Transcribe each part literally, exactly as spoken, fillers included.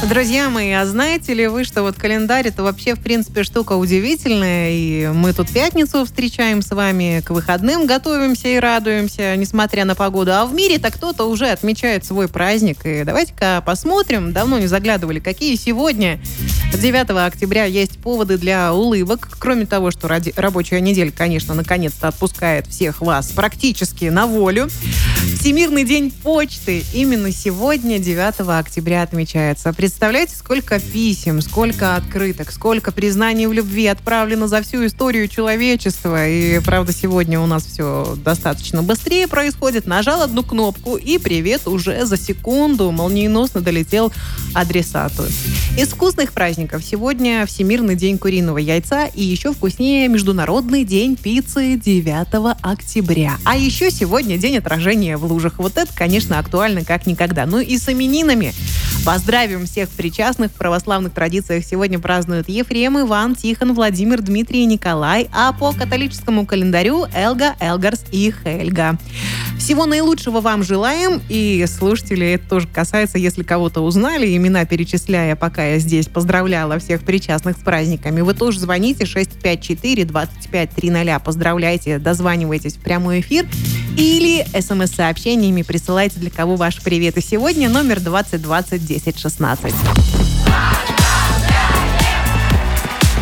Друзья мои, а знаете ли вы, что вот календарь это вообще, в принципе, штука удивительная, и мы тут пятницу встречаем с вами, к выходным готовимся и радуемся, несмотря на погоду, а в мире-то кто-то уже отмечает свой праздник, и давайте-ка посмотрим, давно не заглядывали, какие сегодня, девятого октября, есть поводы для улыбок, кроме того, что ради... рабочая неделя, конечно, наконец-то отпускает всех вас практически на волю. Всемирный день почты именно сегодня, девятого октября, отмечается. Представляете, сколько писем, сколько открыток, сколько признаний в любви отправлено за всю историю человечества. И, правда, сегодня у нас все достаточно быстрее происходит. Нажал одну кнопку, и привет уже за секунду молниеносно долетел адресату. Из вкусных праздников сегодня Всемирный день куриного яйца и еще вкуснее Международный день пиццы девятого октября. А еще сегодня день отражения в лужах. Вот это, конечно, актуально как никогда. Ну и с именинами поздравим всех причастных. В православных традициях сегодня празднуют Ефрем, Иван, Тихон, Владимир, Дмитрий и Николай, а по католическому календарю Элга, Элгарс и Хельга. Всего наилучшего вам желаем, и слушатели, это тоже касается, если кого-то узнали, имена перечисляя, пока я здесь поздравляла всех причастных с праздниками, вы тоже звоните шесть пять четыре двадцать пять тридцать, поздравляйте, дозванивайтесь в прямой эфир или смс-сообщениями присылайте, для кого ваш привет. И сегодня номер двадцать двадцать десять шестнадцать.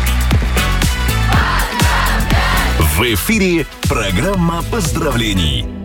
В эфире программа поздравлений.